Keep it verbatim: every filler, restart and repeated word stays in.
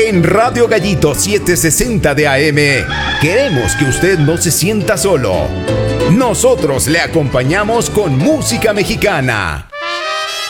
En Radio Gallito setecientos sesenta de A M, queremos que usted no se sienta solo. Nosotros le acompañamos con música mexicana.